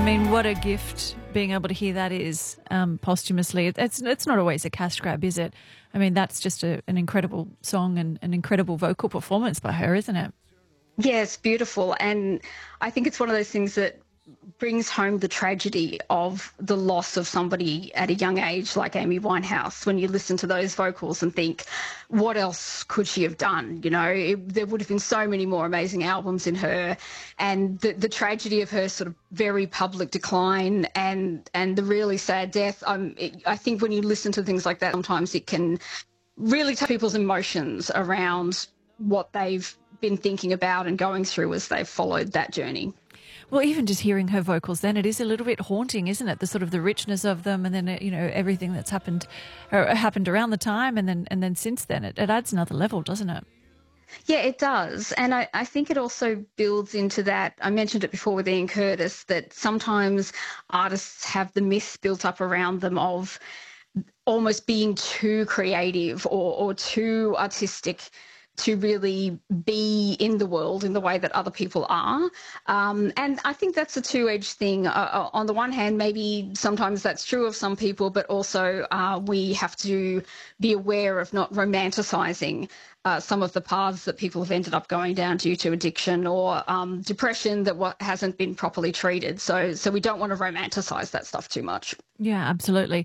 I mean, what a gift being able to hear that is posthumously. It's not always a cash grab, is it? I mean, that's just an incredible song and an incredible vocal performance by her, isn't it? Yeah, it's beautiful. And I think it's one of those things that brings home the tragedy of the loss of somebody at a young age like Amy Winehouse when you listen to those vocals and think, what else could she have done? You know, there would have been so many more amazing albums in her, and the tragedy of her sort of very public decline and the really sad death. I think when you listen to things like that, sometimes it can really touch people's emotions around what they've been thinking about and going through as they've followed that journey. Well, even just hearing her vocals, then it is a little bit haunting, isn't it? The sort of the richness of them, and then everything that's happened around the time, and then since then, it adds another level, doesn't it? Yeah, it does. And I think it also builds into that. I mentioned it before with Ian Curtis, that sometimes artists have the myth built up around them of almost being too creative or too artistic to really be in the world in the way that other people are. And I think that's a two-edged thing. On the one hand, maybe sometimes that's true of some people, but also we have to be aware of not romanticising some of the paths that people have ended up going down due to addiction or depression that hasn't been properly treated. So we don't want to romanticise that stuff too much. Yeah, absolutely.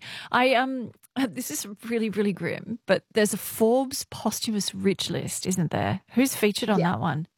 This is really, really grim, but there's a Forbes posthumous rich list, isn't there? Who's featured on that one?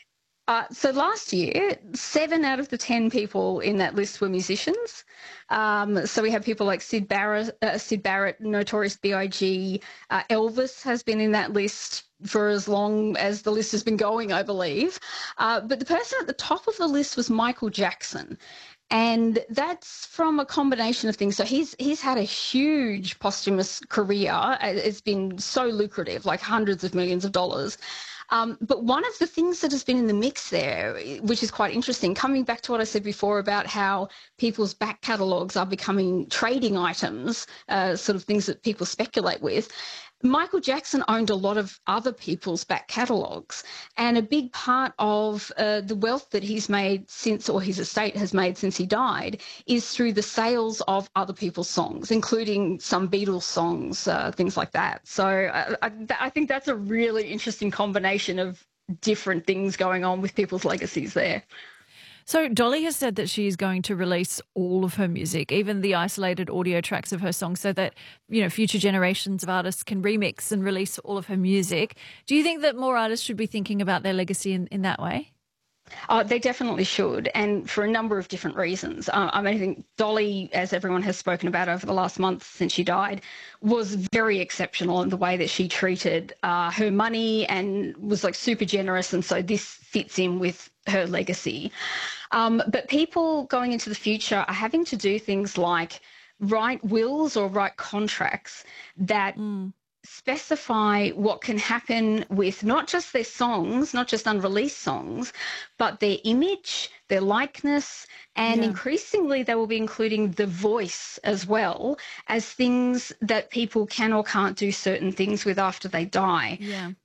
So last year, 7 out of the 10 people in that list were musicians. So we have people like Sid Barrett, Notorious B.I.G. Elvis has been in that list for as long as the list has been going, I believe. But the person at the top of the list was Michael Jackson. And that's from a combination of things. So he's had a huge posthumous career. It's been so lucrative, like hundreds of millions of dollars. But one of the things that has been in the mix there, which is quite interesting, coming back to what I said before about how people's back catalogues are becoming trading items, sort of things that people speculate with. Michael Jackson owned a lot of other people's back catalogues, and a big part of the wealth that he's made since, or his estate has made since he died, is through the sales of other people's songs, including some Beatles songs, things like that. So I think that's a really interesting combination of different things going on with people's legacies there. So Dolly has said that she is going to release all of her music, even the isolated audio tracks of her songs, so that, future generations of artists can remix and release all of her music. Do you think that more artists should be thinking about their legacy in that way? They definitely should, and for a number of different reasons. I think Dolly, as everyone has spoken about over the last month since she died, was very exceptional in the way that she treated her money and was like super generous, and so this fits in with her legacy. But people going into the future are having to do things like write wills or write contracts that specify what can happen with not just their songs, not just unreleased songs, but their image, their likeness, and increasingly they will be including the voice as well as things that people can or can't do certain things with after they die. Yeah.